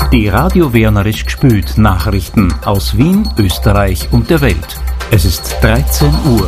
Die Radio Wernerisch gespült Nachrichten aus Wien, Österreich und der Welt. Es ist 13 Uhr.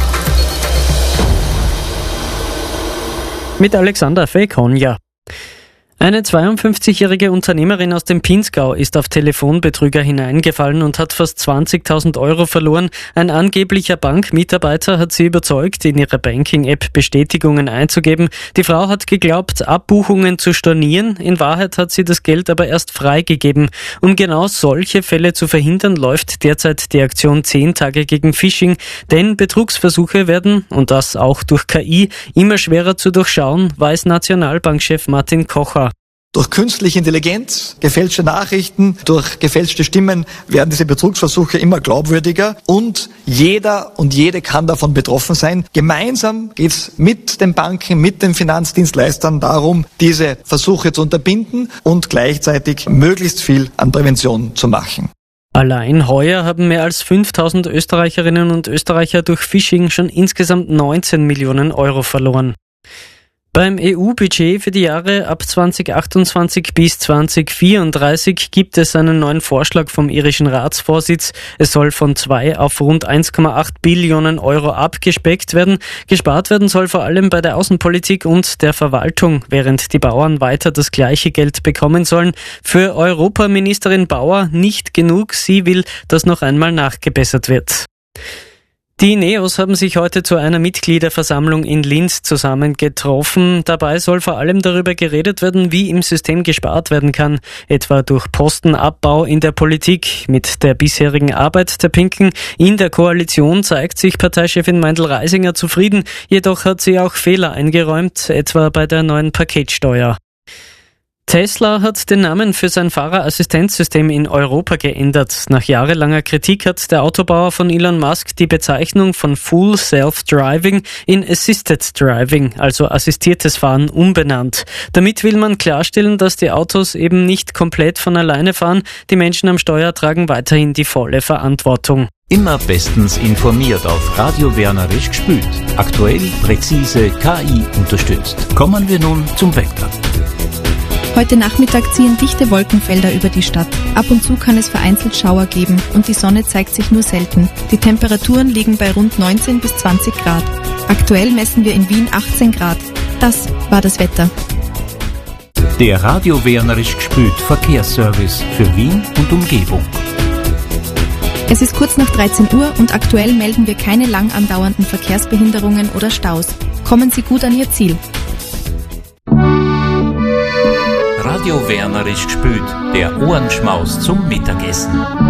Mit Alexander Fekonja. Eine 52-jährige Unternehmerin aus dem Pinzgau ist auf Telefonbetrüger hineingefallen und hat fast 20.000 Euro verloren. Ein angeblicher Bankmitarbeiter hat sie überzeugt, in ihre Banking-App Bestätigungen einzugeben. Die Frau hat geglaubt, Abbuchungen zu stornieren. In Wahrheit hat sie das Geld aber erst freigegeben. Um genau solche Fälle zu verhindern, läuft derzeit die Aktion 10 Tage gegen Phishing. Denn Betrugsversuche werden, und das auch durch KI, immer schwerer zu durchschauen, weiß Nationalbankchef Martin Kocher. Durch künstliche Intelligenz, gefälschte Nachrichten, durch gefälschte Stimmen werden diese Betrugsversuche immer glaubwürdiger und jeder und jede kann davon betroffen sein. Gemeinsam geht es mit den Banken, mit den Finanzdienstleistern darum, diese Versuche zu unterbinden und gleichzeitig möglichst viel an Prävention zu machen. Allein heuer haben mehr als 5.000 Österreicherinnen und Österreicher durch Phishing schon insgesamt 19 Millionen Euro verloren. Beim EU-Budget für die Jahre ab 2028 bis 2034 gibt es einen neuen Vorschlag vom irischen Ratsvorsitz. Es soll von 2 auf rund 1,8 Billionen Euro abgespeckt werden. Gespart werden soll vor allem bei der Außenpolitik und der Verwaltung, während die Bauern weiter das gleiche Geld bekommen sollen. Für Europaministerin Bauer nicht genug. Sie will, dass noch einmal nachgebessert wird. Die NEOS haben sich heute zu einer Mitgliederversammlung in Linz zusammengetroffen. Dabei soll vor allem darüber geredet werden, wie im System gespart werden kann, etwa durch Postenabbau in der Politik. Mit der bisherigen Arbeit der Pinken in der Koalition zeigt sich Parteichefin Meindl-Reisinger zufrieden, jedoch hat sie auch Fehler eingeräumt, etwa bei der neuen Paketsteuer. Tesla hat den Namen für sein Fahrerassistenzsystem in Europa geändert. Nach jahrelanger Kritik hat der Autobauer von Elon Musk die Bezeichnung von Full Self-Driving in Assisted Driving, also assistiertes Fahren, umbenannt. Damit will man klarstellen, dass die Autos eben nicht komplett von alleine fahren. Die Menschen am Steuer tragen weiterhin die volle Verantwortung. Immer bestens informiert auf Radio Wernerisch gespült. Aktuell, präzise, KI unterstützt. Kommen wir nun zum Wetter. Heute Nachmittag ziehen dichte Wolkenfelder über die Stadt. Ab und zu kann es vereinzelt Schauer geben und die Sonne zeigt sich nur selten. Die Temperaturen liegen bei rund 19 bis 20 Grad. Aktuell messen wir in Wien 18 Grad. Das war das Wetter. Der Radio Wernerisch gespült Verkehrsservice für Wien und Umgebung. Es ist kurz nach 13 Uhr und aktuell melden wir keine lang andauernden Verkehrsbehinderungen oder Staus. Kommen Sie gut an Ihr Ziel. Radio Wernerisch gespült, der Ohrenschmaus zum Mittagessen.